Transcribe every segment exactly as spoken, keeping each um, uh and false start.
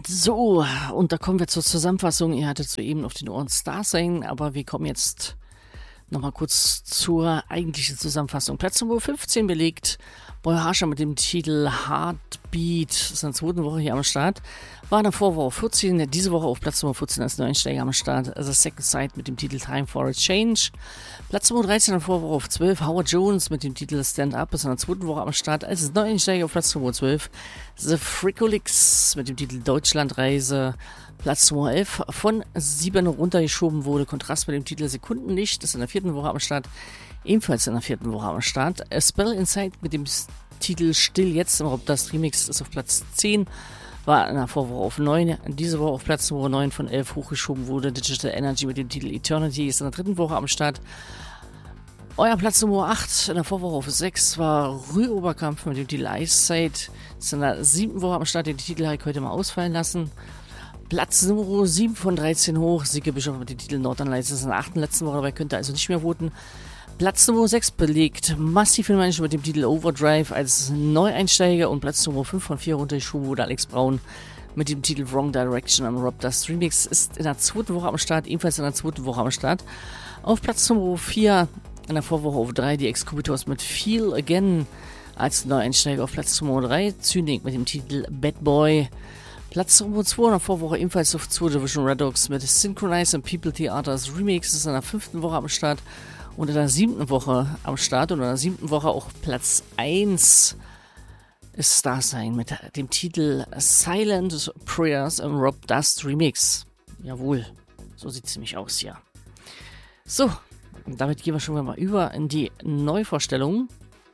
So, und da kommen wir zur Zusammenfassung. Ihr hattet soeben auf den Ohren Starsign, aber wir kommen jetzt nochmal kurz zur eigentlichen Zusammenfassung. Platz Nummer fünfzehn belegt Boy Harsher mit dem Titel Heartbeat. Das ist in der zweiten Woche hier am Start. War in der Vorwoche vierzehn, diese Woche auf Platz Nummer vierzehn als Neueinsteiger am Start. The Second Side mit dem Titel Time for a Change. Platz Nummer dreizehn in der Vorwoche auf zwölf. Howard Jones mit dem Titel Stand Up ist in der zweiten Woche am Start als Neueinsteiger auf Platz Nummer zwölf. The Freakolics mit dem Titel Deutschlandreise. Platz Nummer elf von sieben runtergeschoben wurde. Kontrast mit dem Titel Sekundenlicht ist in der vierten Woche am Start. Ebenfalls in der vierten Woche am Start. A Spell Inside mit dem Titel Still Jetzt im Rob Das Remix ist auf Platz zehn. War in der Vorwoche auf neun. Diese Woche auf Platz Nummer neun von elf hochgeschoben wurde. Digital Energy mit dem Titel Eternity ist in der dritten Woche am Start. Euer Platz Nummer acht in der Vorwoche auf sechs war Rühroberkampf mit dem Titel Ice Side. Ist in der siebten Woche am Start. Den Titel habe ich heute mal ausfallen lassen. Platz Nummer sieben von dreizehn hoch. Siege Bischof mit dem Titel Northern Lights ist in der achten letzten Woche dabei, könnt ihr also nicht mehr voten. Platz Nummer sechs belegt Massive Menschen mit dem Titel Overdrive als Neueinsteiger und Platz Nummer fünf von vier runtergeschoben wurde Alex Braun mit dem Titel Wrong Direction am Rob Das Remix ist in der zweiten Woche am Start, ebenfalls in der zweiten Woche am Start. Auf Platz Nummer vier in der Vorwoche auf drei die Excubitors mit Feel Again als Neueinsteiger auf Platz Nummer drei, Zynik mit dem Titel Bad Boy. Platz Nummer zwei in der Vorwoche ebenfalls auf zwei Division Redox mit Synchronize and People Theaters Remix ist in der fünften Woche am Start. Und in der siebten Woche am Start und in der siebten Woche auch Platz eins ist Starsign mit dem Titel Silent Prayers im Rob Dust Remix. Jawohl, so sieht es nämlich aus hier. So, und damit gehen wir schon mal über in die Neuvorstellung.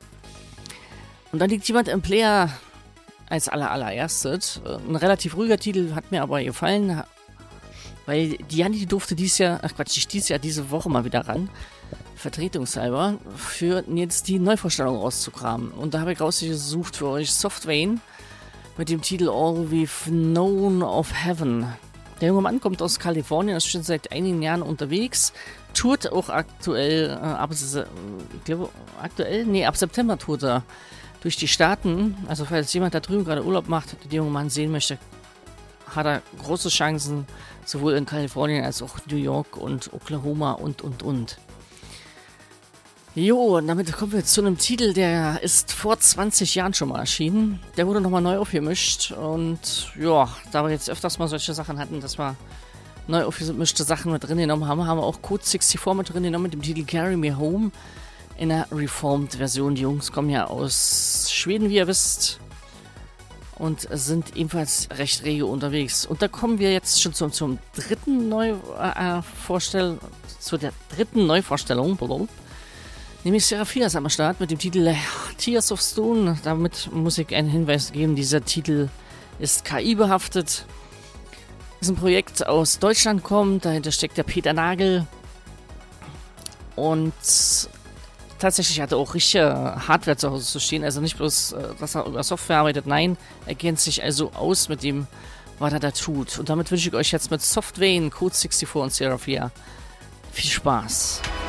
Und da liegt jemand im Player als aller allererstes. Ein relativ ruhiger Titel, hat mir aber gefallen, weil die Janni, die durfte dieses Jahr, ach Quatsch, nicht dieses Jahr, diese Woche mal wieder ran. Vertretungshalber, für jetzt die Neuvorstellung rauszukramen. Und da habe ich rausgesucht für euch Softwayne mit dem Titel All We've Known of Heaven. Der junge Mann kommt aus Kalifornien, ist schon seit einigen Jahren unterwegs, tourt auch aktuell, äh, ab, ich glaube, aktuell, nee, ab September tourt er durch die Staaten. Also falls jemand da drüben gerade Urlaub macht, den jungen Mann sehen möchte, hat er große Chancen, sowohl in Kalifornien als auch New York und Oklahoma und, und, und. Jo, und damit kommen wir zu einem Titel, der ist vor zwanzig Jahren schon mal erschienen. Der wurde nochmal neu aufgemischt und ja, da wir jetzt öfters mal solche Sachen hatten, dass wir neu aufgemischte Sachen mit drin genommen haben, haben wir auch Code sechsundsiebzig mit drin genommen mit dem Titel Carry Me Home in der Reformed Version. Die Jungs kommen ja aus Schweden, wie ihr wisst, und sind ebenfalls recht rege unterwegs. Und da kommen wir jetzt schon zum, zum dritten Neuvorstellung, äh, zu der dritten Neuvorstellung, blablabla. Nämlich Seraphia ist am Start mit dem Titel Tears of Stone. Damit muss ich einen Hinweis geben, dieser Titel ist K I-behaftet. Ist ein Projekt aus Deutschland kommt, dahinter steckt der Peter Nagel. Und tatsächlich hat er auch richtige Hardware zu Hause zu stehen, also nicht bloß, dass er über Software arbeitet, nein, er kennt sich also aus mit dem, was er da tut. Und damit wünsche ich euch jetzt mit Softwayne, Code sechsundsiebzig und Seraphia viel Spaß.